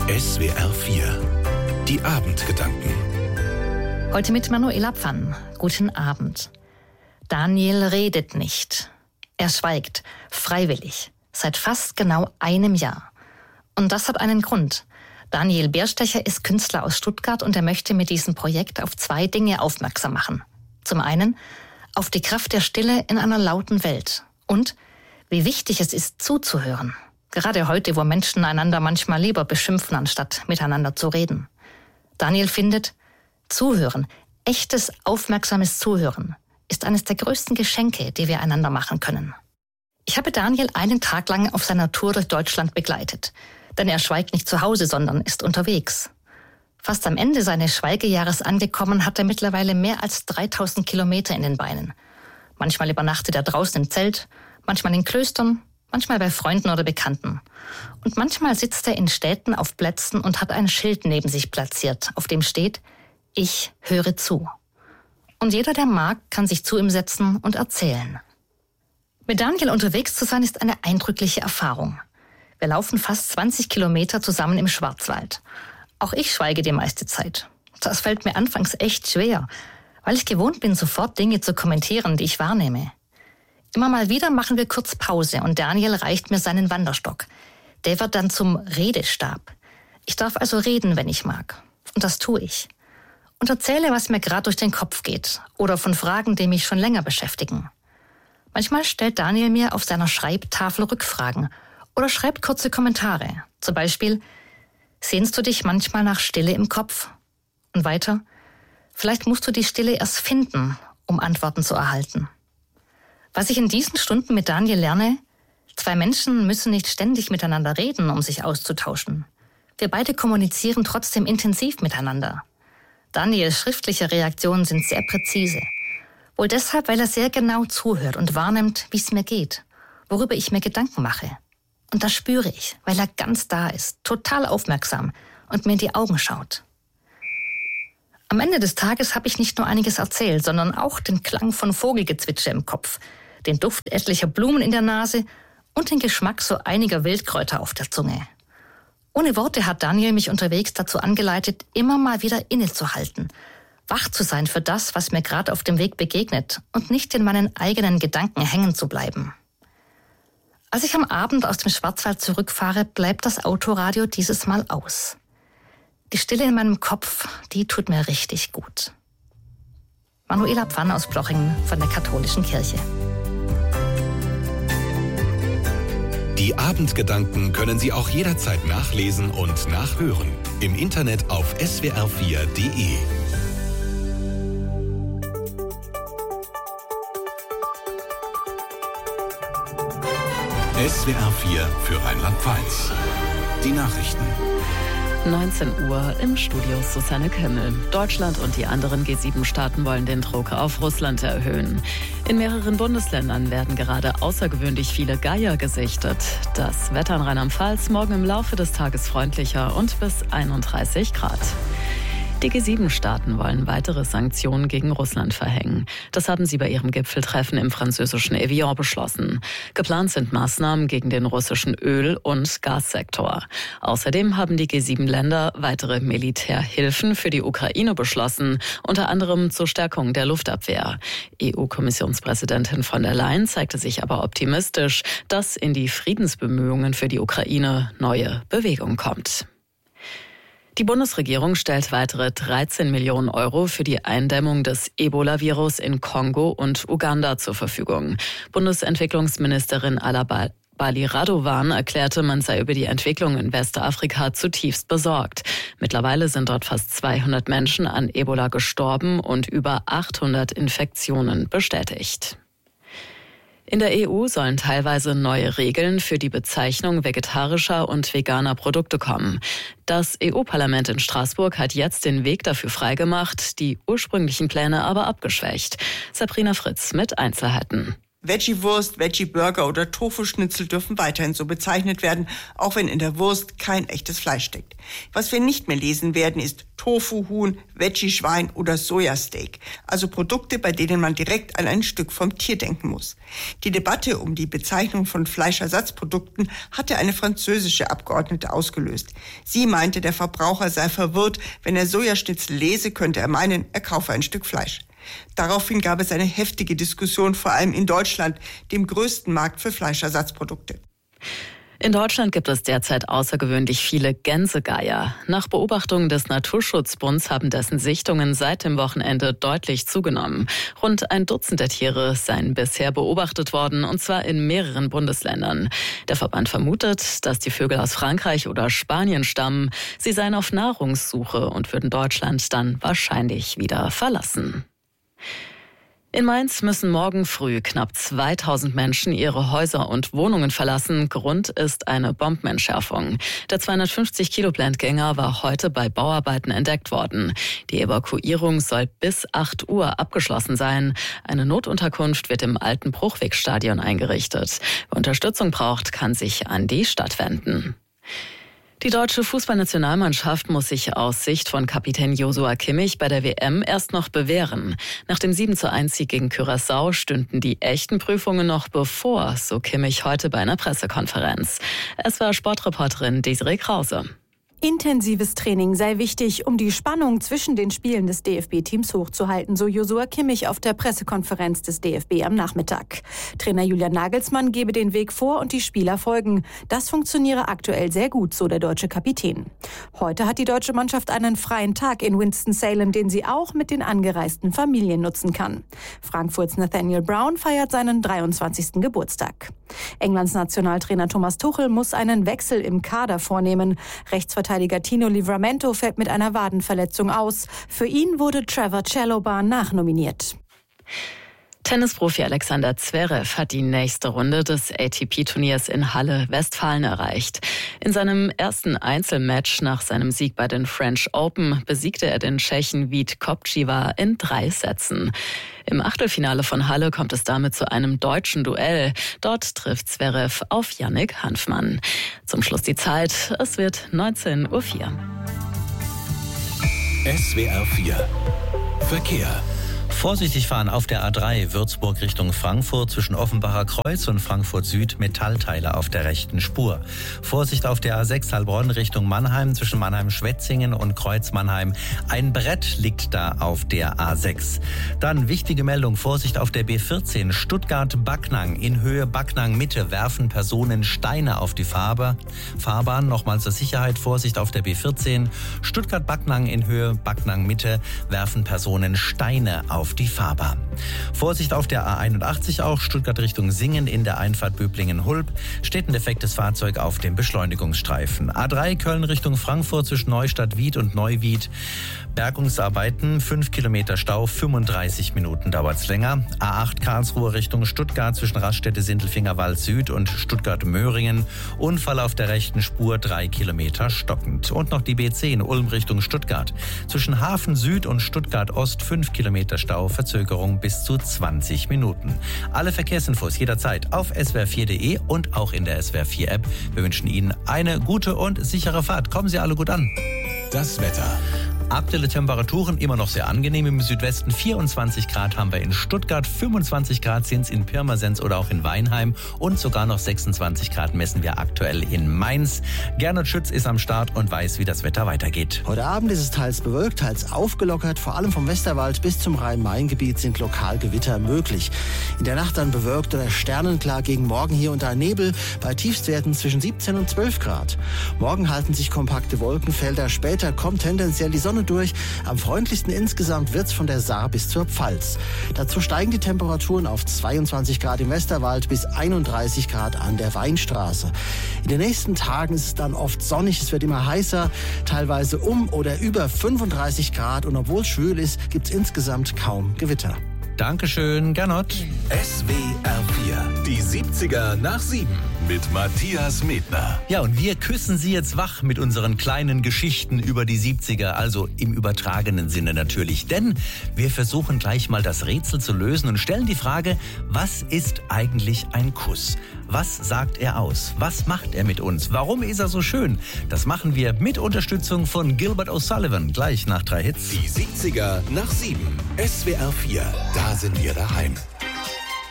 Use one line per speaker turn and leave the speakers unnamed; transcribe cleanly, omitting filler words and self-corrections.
SWR 4. Die Abendgedanken.
Heute mit Manuela Pfann. Guten Abend. Daniel redet nicht. Er schweigt, freiwillig, seit fast genau einem Jahr. Und das hat einen Grund. Daniel Bierstecher ist Künstler aus Stuttgart und er möchte mit diesem Projekt auf 2 Dinge aufmerksam machen. Zum einen auf die Kraft der Stille in einer lauten Welt und wie wichtig es ist, zuzuhören. Gerade heute, wo Menschen einander manchmal lieber beschimpfen, anstatt miteinander zu reden. Daniel findet, Zuhören, echtes, aufmerksames Zuhören, ist eines der größten Geschenke, die wir einander machen können. Ich habe Daniel einen Tag lang auf seiner Tour durch Deutschland begleitet. Denn er schweigt nicht zu Hause, sondern ist unterwegs. Fast am Ende seines Schweigejahres angekommen, hat er mittlerweile mehr als 3000 Kilometer in den Beinen. Manchmal übernachtet er draußen im Zelt, manchmal in Klöstern, manchmal bei Freunden oder Bekannten. Und manchmal sitzt er in Städten auf Plätzen und hat ein Schild neben sich platziert, auf dem steht: Ich höre zu. Und jeder, der mag, kann sich zu ihm setzen und erzählen. Mit Daniel unterwegs zu sein, ist eine eindrückliche Erfahrung. Wir laufen fast 20 Kilometer zusammen im Schwarzwald. Auch ich schweige die meiste Zeit. Das fällt mir anfangs echt schwer, weil ich gewohnt bin, sofort Dinge zu kommentieren, die ich wahrnehme. Immer mal wieder machen wir kurz Pause und Daniel reicht mir seinen Wanderstock. Der wird dann zum Redestab. Ich darf also reden, wenn ich mag. Und das tue ich. Und erzähle, was mir gerade durch den Kopf geht oder von Fragen, die mich schon länger beschäftigen. Manchmal stellt Daniel mir auf seiner Schreibtafel Rückfragen oder schreibt kurze Kommentare. Zum Beispiel: Sehnst du dich manchmal nach Stille im Kopf? Und weiter: Vielleicht musst du die Stille erst finden, um Antworten zu erhalten. Was ich in diesen Stunden mit Daniel lerne: 2 Menschen müssen nicht ständig miteinander reden, um sich auszutauschen. Wir beide kommunizieren trotzdem intensiv miteinander. Daniels schriftliche Reaktionen sind sehr präzise. Wohl deshalb, weil er sehr genau zuhört und wahrnimmt, wie es mir geht, worüber ich mir Gedanken mache. Und das spüre ich, weil er ganz da ist, total aufmerksam und mir in die Augen schaut. Am Ende des Tages habe ich nicht nur einiges erzählt, sondern auch den Klang von Vogelgezwitscher im Kopf, den Duft etlicher Blumen in der Nase und den Geschmack so einiger Wildkräuter auf der Zunge. Ohne Worte hat Daniel mich unterwegs dazu angeleitet, immer mal wieder innezuhalten, wach zu sein für das, was mir gerade auf dem Weg begegnet und nicht in meinen eigenen Gedanken hängen zu bleiben. Als ich am Abend aus dem Schwarzwald zurückfahre, bleibt das Autoradio dieses Mal aus. Die Stille in meinem Kopf, die tut mir richtig gut. Manuela Pfann aus Plochingen von der Katholischen Kirche.
Die Abendgedanken können Sie auch jederzeit nachlesen und nachhören. Im Internet auf swr4.de. SWR 4 für Rheinland-Pfalz. Die Nachrichten.
19 Uhr im Studio Susanne Kömmel. Deutschland und die anderen G7-Staaten wollen den Druck auf Russland erhöhen. In mehreren Bundesländern werden gerade außergewöhnlich viele Geier gesichtet. Das Wetter in Rheinland-Pfalz morgen im Laufe des Tages freundlicher und bis 31 Grad. Die G7-Staaten wollen weitere Sanktionen gegen Russland verhängen. Das haben sie bei ihrem Gipfeltreffen im französischen Evian beschlossen. Geplant sind Maßnahmen gegen den russischen Öl- und Gassektor. Außerdem haben die G7-Länder weitere Militärhilfen für die Ukraine beschlossen, unter anderem zur Stärkung der Luftabwehr. EU-Kommissionspräsidentin von der Leyen zeigte sich aber optimistisch, dass in die Friedensbemühungen für die Ukraine neue Bewegung kommt. Die Bundesregierung stellt weitere 13 Millionen Euro für die Eindämmung des Ebola-Virus in Kongo und Uganda zur Verfügung. Bundesentwicklungsministerin Bali Radovan erklärte, man sei über die Entwicklung in Westafrika zutiefst besorgt. Mittlerweile sind dort fast 200 Menschen an Ebola gestorben und über 800 Infektionen bestätigt. In der EU sollen teilweise neue Regeln für die Bezeichnung vegetarischer und veganer Produkte kommen. Das EU-Parlament in Straßburg hat jetzt den Weg dafür freigemacht, die ursprünglichen Pläne aber abgeschwächt. Sabrina Fritz mit Einzelheiten.
Veggie-Wurst, Veggie-Burger oder Tofu-Schnitzel dürfen weiterhin so bezeichnet werden, auch wenn in der Wurst kein echtes Fleisch steckt. Was wir nicht mehr lesen werden, ist Tofu-Huhn, Veggie-Schwein oder Sojasteak, also Produkte, bei denen man direkt an ein Stück vom Tier denken muss. Die Debatte um die Bezeichnung von Fleischersatzprodukten hatte eine französische Abgeordnete ausgelöst. Sie meinte, der Verbraucher sei verwirrt, wenn er Sojaschnitzel lese, könnte er meinen, er kaufe ein Stück Fleisch. Daraufhin gab es eine heftige Diskussion, vor allem in Deutschland, dem größten Markt für Fleischersatzprodukte.
In Deutschland gibt es derzeit außergewöhnlich viele Gänsegeier. Nach Beobachtungen des Naturschutzbunds haben dessen Sichtungen seit dem Wochenende deutlich zugenommen. Rund 1 Dutzend der Tiere seien bisher beobachtet worden, und zwar in mehreren Bundesländern. Der Verband vermutet, dass die Vögel aus Frankreich oder Spanien stammen. Sie seien auf Nahrungssuche und würden Deutschland dann wahrscheinlich wieder verlassen. In Mainz müssen morgen früh knapp 2000 Menschen ihre Häuser und Wohnungen verlassen. Grund ist eine Bombenentschärfung. Der 250-Kilo-Blendgänger war heute bei Bauarbeiten entdeckt worden. Die Evakuierung soll bis 8 Uhr abgeschlossen sein. Eine Notunterkunft wird im alten Bruchwegstadion eingerichtet. Wer Unterstützung braucht, kann sich an die Stadt wenden. Die deutsche Fußballnationalmannschaft muss sich aus Sicht von Kapitän Joshua Kimmich bei der WM erst noch bewähren. Nach dem 7:1-Sieg gegen Curaçao stünden die echten Prüfungen noch bevor, so Kimmich heute bei einer Pressekonferenz. Es war Sportreporterin Desiree Krause.
Intensives Training sei wichtig, um die Spannung zwischen den Spielen des DFB-Teams hochzuhalten, so Joshua Kimmich auf der Pressekonferenz des DFB am Nachmittag. Trainer Julian Nagelsmann gebe den Weg vor und die Spieler folgen. Das funktioniere aktuell sehr gut, so der deutsche Kapitän. Heute hat die deutsche Mannschaft einen freien Tag in Winston-Salem, den sie auch mit den angereisten Familien nutzen kann. Frankfurts Nathaniel Brown feiert seinen 23. Geburtstag. Englands Nationaltrainer Thomas Tuchel muss einen Wechsel im Kader vornehmen. Rechtsverteidiger Tino Livramento fällt mit einer Wadenverletzung aus. Für ihn wurde Trevor Chalobah nachnominiert.
Tennisprofi Alexander Zverev hat die nächste Runde des ATP-Turniers in Halle, Westfalen erreicht. In seinem ersten Einzelmatch nach seinem Sieg bei den French Open besiegte er den Tschechen Vít Kopčíva in 3 Sätzen. Im Achtelfinale von Halle kommt es damit zu einem deutschen Duell. Dort trifft Zverev auf Yannick Hanfmann. Zum Schluss die Zeit, es wird 19:04 Uhr.
SWR 4 Verkehr.
Vorsichtig fahren auf der A3 Würzburg Richtung Frankfurt zwischen Offenbacher Kreuz und Frankfurt Süd, Metallteile auf der rechten Spur. Vorsicht auf der A6 Heilbronn Richtung Mannheim zwischen Mannheim-Schwetzingen und Kreuz Mannheim. Ein Brett liegt da auf der A6. Dann wichtige Meldung, Vorsicht auf der B14 Stuttgart-Backnang. In Höhe Backnang-Mitte werfen Personen Steine auf die Fahrbahn. Nochmal zur Sicherheit, Vorsicht auf der B14 Stuttgart-Backnang. In Höhe Backnang-Mitte werfen Personen Steine auf die Fahrbahn. Vorsicht auf der A81 auch, Stuttgart Richtung Singen in der Einfahrt Böblingen-Hulb. Steht ein defektes Fahrzeug auf dem Beschleunigungsstreifen. A3 Köln Richtung Frankfurt zwischen Neustadt-Wied und Neuwied. Bergungsarbeiten, 5 Kilometer Stau, 35 Minuten dauert's länger. A8 Karlsruhe Richtung Stuttgart zwischen Raststätte-Sindelfingerwald Süd und Stuttgart-Möhringen. Unfall auf der rechten Spur, 3 Kilometer stockend. Und noch die B10 Ulm Richtung Stuttgart. Zwischen Hafen Süd und Stuttgart Ost 5 Kilometer Stau, Verzögerung bis zu 20 Minuten. Alle Verkehrsinfos jederzeit auf swr4.de und auch in der SWR4-App. Wir wünschen Ihnen eine gute und sichere Fahrt. Kommen Sie alle gut an.
Das Wetter.
Aktuelle Temperaturen immer noch sehr angenehm. Im Südwesten 24 Grad haben wir in Stuttgart, 25 Grad sind es in Pirmasens oder auch in Weinheim und sogar noch 26 Grad messen wir aktuell in Mainz. Gernot Schütz ist am Start und weiß, wie das Wetter weitergeht.
Heute Abend ist es teils bewölkt, teils aufgelockert. Vor allem vom Westerwald bis zum Rhein-Main-Gebiet sind lokal Gewitter möglich. In der Nacht dann bewölkt oder sternenklar, gegen morgen hier und da Nebel bei Tiefstwerten zwischen 17 und 12 Grad. Morgen halten sich kompakte Wolkenfelder, später kommt tendenziell die Sonne durch. Am freundlichsten insgesamt wird's von der Saar bis zur Pfalz. Dazu steigen die Temperaturen auf 22 Grad im Westerwald bis 31 Grad an der Weinstraße. In den nächsten Tagen ist es dann oft sonnig, es wird immer heißer, teilweise um oder über 35 Grad und obwohl es schwül ist, gibt's insgesamt kaum Gewitter.
Dankeschön, Gernot.
SWR 4 Die 70er nach 7 mit Matthias Medner.
Ja, und wir küssen Sie jetzt wach mit unseren kleinen Geschichten über die 70er, also im übertragenen Sinne natürlich. Denn wir versuchen gleich mal das Rätsel zu lösen und stellen die Frage, was ist eigentlich ein Kuss? Was sagt er aus? Was macht er mit uns? Warum ist er so schön? Das machen wir mit Unterstützung von Gilbert O'Sullivan, gleich nach 3 Hits.
Die 70er nach 7. SWR 4, da sind wir daheim.